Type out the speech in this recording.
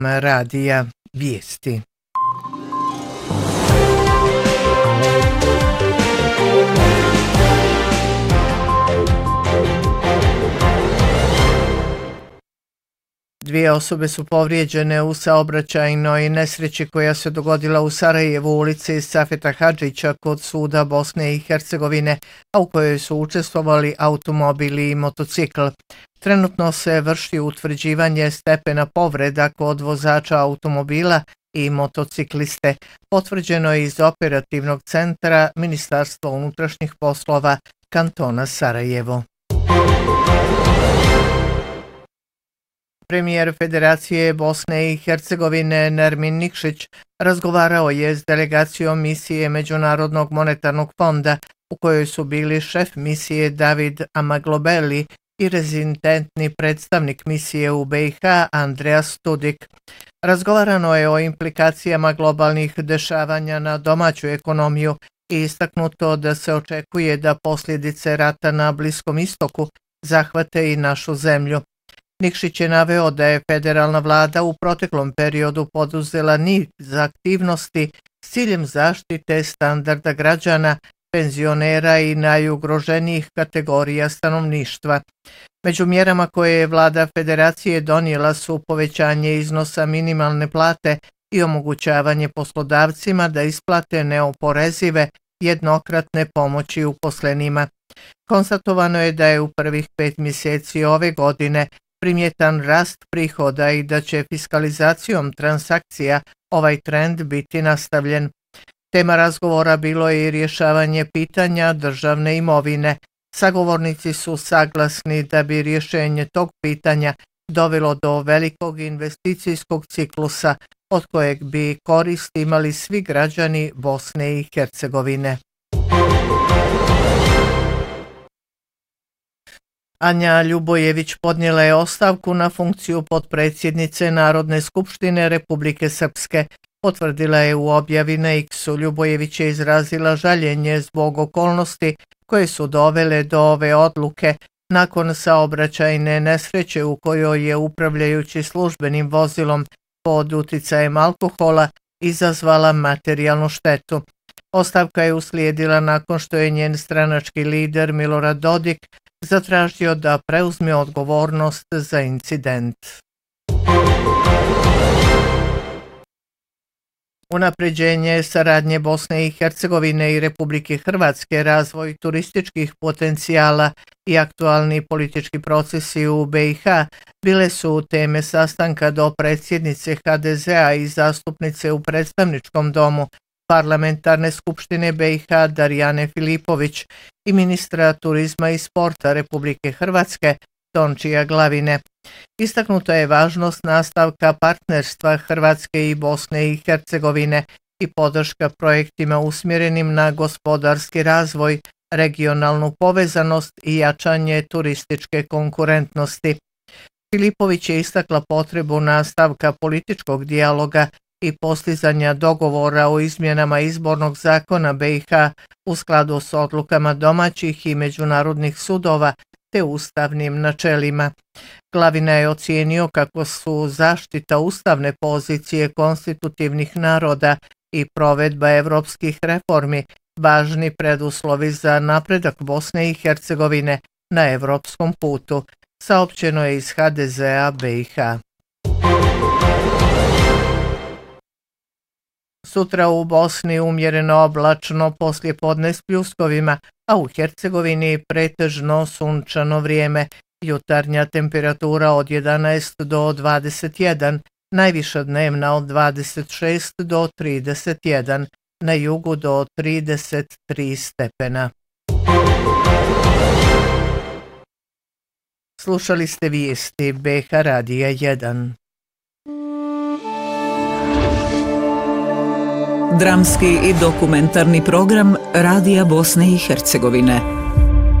radija Vijesti. Dvije osobe su povrijeđene u saobraćajnoj nesreći koja se dogodila u Sarajevu, ulici Safeta Hadžića kod suda Bosne i Hercegovine, a u kojoj su učestvovali automobili i motocikl. Trenutno se vrši utvrđivanje stepena povreda kod vozača automobila i motocikliste. Potvrđeno je iz operativnog centra Ministarstva unutrašnjih poslova kantona Sarajevo. Premijer Federacije Bosne i Hercegovine Nermin Nikšić razgovarao je s delegacijom misije Međunarodnog monetarnog fonda u kojoj su bili šef misije David Amaglobeli i rezidentni predstavnik misije u BiH Andreas Studik. Razgovarano je o implikacijama globalnih dešavanja na domaću ekonomiju i istaknuto da se očekuje da posljedice rata na Bliskom istoku zahvate i našu zemlju. Nikšić je naveo da je federalna vlada u proteklom periodu poduzela niz aktivnosti s ciljem zaštite standarda građana, penzionera i najugroženijih kategorija stanovništva. Među mjerama koje je vlada federacije donijela su povećanje iznosa minimalne plate i omogućavanje poslodavcima da isplate neoporezive jednokratne pomoći uposlenima. Konstatovano je da je u prvih 5 mjeseci ove godine primjetan rast prihoda i da će fiskalizacijom transakcija ovaj trend biti nastavljen. Tema razgovora bilo je i rješavanje pitanja državne imovine. Sagovornici su saglasni da bi rješenje tog pitanja dovelo do velikog investicijskog ciklusa od kojeg bi korist imali svi građani Bosne i Hercegovine. Anja Ljubojević podnijela je ostavku na funkciju potpredsjednice Narodne skupštine Republike Srpske. Potvrdila je u objavi na X-u. Ljubojević je izrazila žaljenje zbog okolnosti koje su dovele do ove odluke nakon saobraćajne nesreće u kojoj je upravljajući službenim vozilom pod uticajem alkohola izazvala materijalnu štetu. Ostavka je uslijedila nakon što je njen stranački lider Milorad Dodik zatražio da preuzme odgovornost za incident. Unapređenje saradnje Bosne i Hercegovine i Republike Hrvatske, razvoj turističkih potencijala i aktualni politički procesi u BiH bile su teme sastanka do predsjednice HDZ-a i zastupnice u predstavničkom domu Parlamentarne skupštine BiH Darijane Filipović i ministra turizma i sporta Republike Hrvatske Tončija Glavine. Istaknuta je važnost nastavka partnerstva Hrvatske i Bosne i Hercegovine i podrška projektima usmjerenim na gospodarski razvoj, regionalnu povezanost i jačanje turističke konkurentnosti. Filipović je istakla potrebu nastavka političkog dijaloga i postizanja dogovora o izmjenama izbornog zakona BiH u skladu s odlukama domaćih i međunarodnih sudova te ustavnim načelima. Glavina je ocijenio kako su zaštita ustavne pozicije konstitutivnih naroda i provedba evropskih reformi važni preduslovi za napredak Bosne i Hercegovine na evropskom putu, saopćeno je iz HDZ-a BiH. Sutra u Bosni umjereno oblačno poslijepodne s pljuskovima, a u Hercegovini pretežno sunčano vrijeme. Jutarnja temperatura od 11 do 21, najviša dnevna od 26 do 31, na jugu do 33 stepena. Slušali ste vijesti BiH Radija 1. Dramski i dokumentarni program Radija Bosne i Hercegovine.